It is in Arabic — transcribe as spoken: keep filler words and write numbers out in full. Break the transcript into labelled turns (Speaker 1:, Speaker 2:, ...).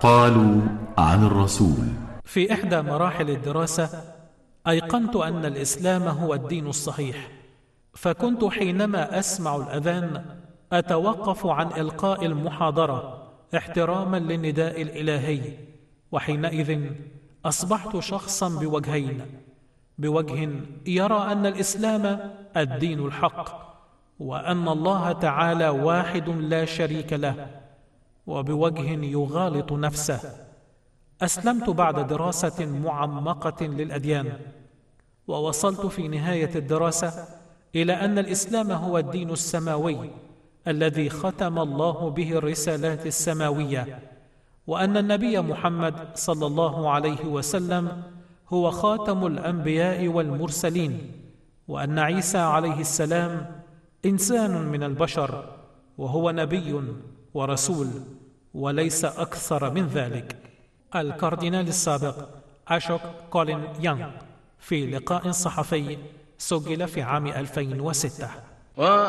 Speaker 1: قالوا عن الرسول:
Speaker 2: في إحدى مراحل الدراسة أيقنت أن الإسلام هو الدين الصحيح، فكنت حينما أسمع الأذان أتوقف عن إلقاء المحاضرة احتراما للنداء الإلهي، وحينئذ أصبحت شخصا بوجهين: بوجه يرى أن الإسلام الدين الحق وأن الله تعالى واحد لا شريك له، وبوجه يغالط نفسه. أسلمت بعد دراسة معمقة للأديان، ووصلت في نهاية الدراسة إلى أن الإسلام هو الدين السماوي الذي ختم الله به الرسالات السماوية، وأن النبي محمد صلى الله عليه وسلم هو خاتم الأنبياء والمرسلين، وأن عيسى عليه السلام إنسان من البشر وهو نبي ورسول وليس أكثر من ذلك. الكاردينال السابق أشوك كولين يانغ في لقاء صحفي سجل في عام ألفين وستة.